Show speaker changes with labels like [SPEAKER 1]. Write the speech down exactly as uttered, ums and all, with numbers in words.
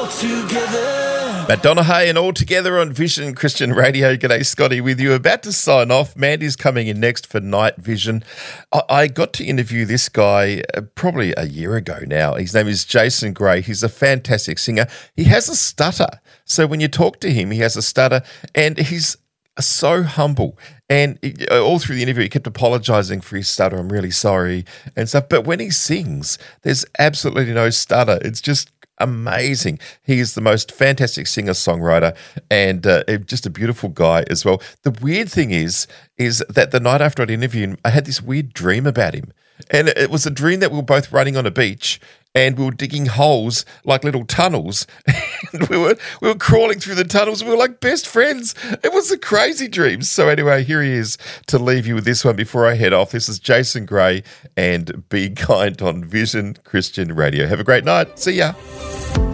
[SPEAKER 1] all together.
[SPEAKER 2] Matt Donaghy and All Together on Vision Christian Radio. G'day, Scotty, with you. About to sign off. Mandy's coming in next for Night Vision. I, I got to interview this guy uh, probably a year ago now. His name is Jason Gray. He's a fantastic singer. He has a stutter. So when you talk to him, he has a stutter, and he's so humble. And uh, all through the interview, he kept apologising for his stutter. I'm really sorry and stuff. But when he sings, there's absolutely no stutter. It's just amazing. He is the most fantastic singer-songwriter and uh, just a beautiful guy as well. The weird thing is, is that the night after I'd interviewed him, I had this weird dream about him. And it was a dream that we were both running on a beach and we were digging holes like little tunnels. And we were we were crawling through the tunnels. We were like best friends. It was a crazy dream. So anyway, here he is to leave you with this one before I head off. This is Jason Gray and Be Kind on Vision Christian Radio. Have a great night. See ya.